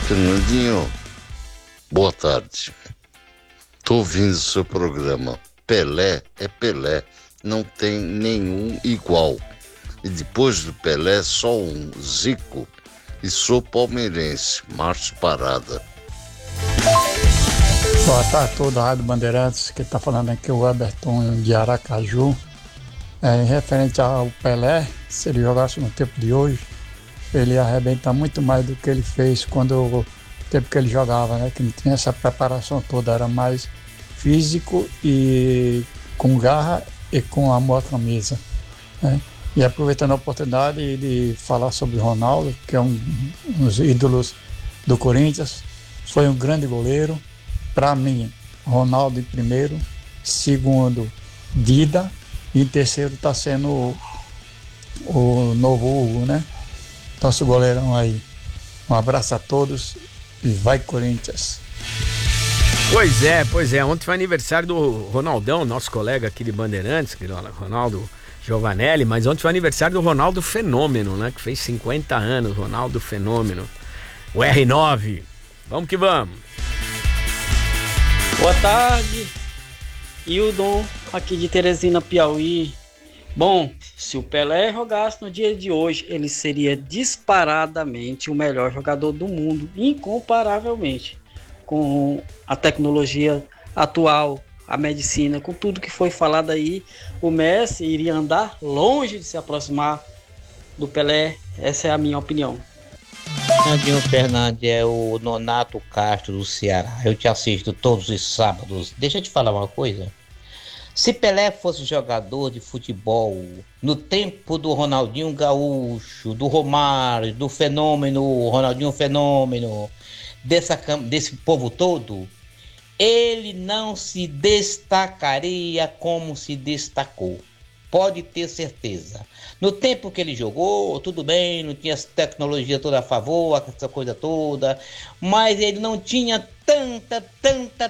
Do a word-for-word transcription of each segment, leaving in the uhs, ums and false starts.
Fernandinho, boa tarde. Tô ouvindo o seu programa. Pelé é Pelé, não tem nenhum igual. E depois do Pelé, só um, Zico. E sou palmeirense, Márcio Parada. Boa tarde a toda a Rádio Bandeirantes, que está falando aqui o Everton de Aracaju. É, em referente ao Pelé, se ele jogasse no tempo de hoje, ele ia arrebentar muito mais do que ele fez quando o tempo que ele jogava, né? Que não tinha essa preparação toda, era mais físico e com garra e com amor à camisa, né? E aproveitando a oportunidade de falar sobre o Ronaldo, que é um, um dos ídolos do Corinthians, foi um grande goleiro. Para mim, Ronaldo em primeiro, segundo, Dida, e em terceiro está sendo o, o novo Hugo, né? Nosso goleirão aí. Um abraço a todos e vai Corinthians. Pois é, pois é. Ontem foi aniversário do Ronaldão, nosso colega aqui de Bandeirantes, que Ronaldo Giovanelli, mas ontem foi aniversário do Ronaldo Fenômeno, né? Que fez cinquenta anos, Ronaldo Fenômeno. O R nove. Vamos que vamos. Boa tarde, Hildon, aqui de Teresina, Piauí. Bom, se o Pelé jogasse no dia de hoje, ele seria disparadamente o melhor jogador do mundo, incomparavelmente, com a tecnologia atual, a medicina, com tudo que foi falado aí. O Messi iria andar longe de se aproximar do Pelé, essa é a minha opinião. Fernandinho Fernandes é o Nonato Castro do Ceará. Eu te assisto todos os sábados. Deixa eu te falar uma coisa. Se Pelé fosse jogador de futebol no tempo do Ronaldinho Gaúcho, do Romário, do Fenômeno, Ronaldinho Fenômeno, dessa, desse povo todo, ele não se destacaria como se destacou. Pode ter certeza. No tempo que ele jogou, tudo bem, não tinha essa tecnologia toda a favor, essa coisa toda, mas ele não tinha tanta, tanta,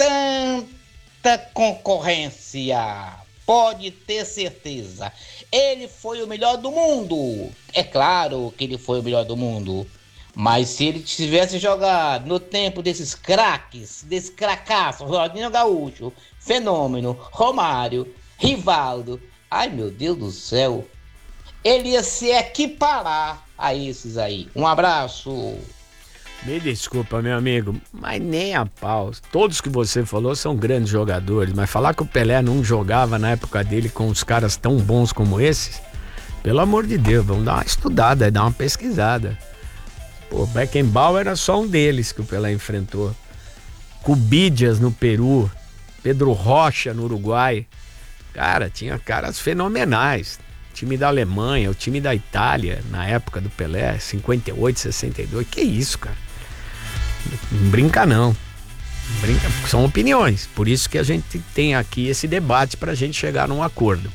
tanta concorrência. Pode ter certeza. Ele foi o melhor do mundo. É claro que ele foi o melhor do mundo. Mas se ele tivesse jogado no tempo desses craques, desses cracaços, Ronaldinho Gaúcho, Fenômeno, Romário, Rivaldo, ai meu Deus do céu, ele ia se equiparar a esses aí. Um abraço. Me desculpa, meu amigo, mas nem a pau. Todos que você falou são grandes jogadores, mas falar que o Pelé não jogava na época dele com os caras tão bons como esses, pelo amor de Deus, vamos dar uma estudada, dar uma pesquisada. Pô, Beckenbauer era só um deles que o Pelé enfrentou. Cubidias no Peru, Pedro Rocha no Uruguai. Cara, tinha caras fenomenais. O time da Alemanha, o time da Itália, na época do Pelé, cinquenta e oito, sessenta e dois. Que isso, cara? Não brinca não. Não brinca, são opiniões. Por isso que a gente tem aqui esse debate pra gente chegar num acordo.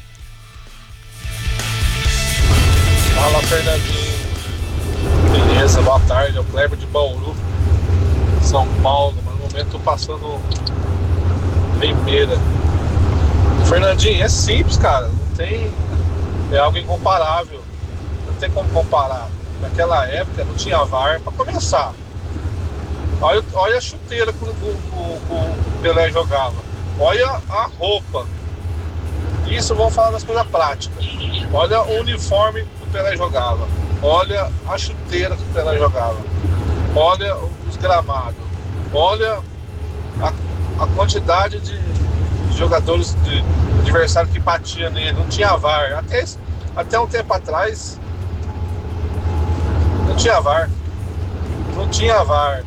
Fala, Fernandinho. Beleza, boa tarde. É o Kleber de Bauru, São Paulo. Mas no momento tô passando Limeira. Fernandinho, é simples, cara. Não tem. É algo incomparável. Não tem como comparar. Naquela época não tinha V A R para começar. Olha, olha a chuteira que o, o, o Pelé jogava. Olha a roupa. Isso vamos falar das coisas práticas. Olha o uniforme que o Pelé jogava. Olha a chuteira que o Pelé jogava. Olha os gramados. Olha a, a quantidade de jogadores de adversário que batia nele. Não tinha V A R. Até, até um tempo atrás não tinha V A R. Não tinha V A R.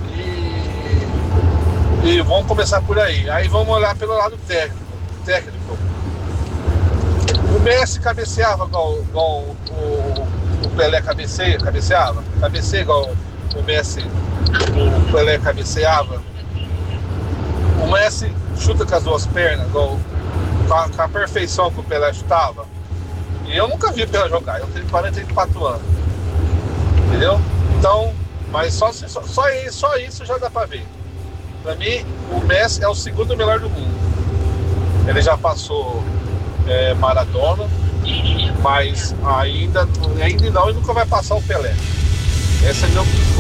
E, e vamos começar por aí. Aí vamos olhar pelo lado técnico. técnico. O Messi cabeceava igual, igual o, o Pelé cabeceia, cabeceava. Cabeceia igual o Messi, o Pelé cabeceava. O Messi chuta com as duas pernas, igual, com, a, com a perfeição que o Pelé chutava. E eu nunca vi o Pelé jogar, eu tenho quarenta e quatro anos. Entendeu? Então, mas só, só, só, isso, só isso já dá pra ver. Pra mim, o Messi é o segundo melhor do mundo. Ele já passou é, Maradona, mas ainda, ainda não e nunca vai passar o Pelé. Essa é a minha opinião.